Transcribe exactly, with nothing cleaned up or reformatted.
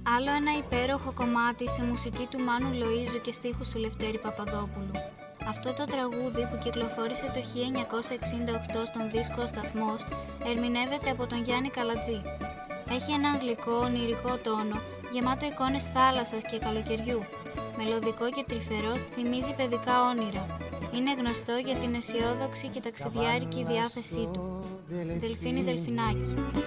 Άλλο ένα υπέροχο κομμάτι σε μουσική του Μάνου Λοΐζου και στίχους του Λευτέρη Παπαδόπουλου. Αυτό το τραγούδι που κυκλοφόρησε το χίλια εννιακόσια εξήντα οκτώ στον δίσκο «Σταθμός» ερμηνεύεται από τον Γιάννη Καλατζή. Έχει ένα γλυκό, ονειρικό τόνο, γεμάτο εικόνες θάλασσας και καλοκαιριού. Μελωδικό και τρυφερό, θυμίζει παιδικά όνειρα. Είναι γνωστό για την αισιόδοξη και ταξιδιάρικη διάθεσή του. Δελφίνη Δελφινάκη.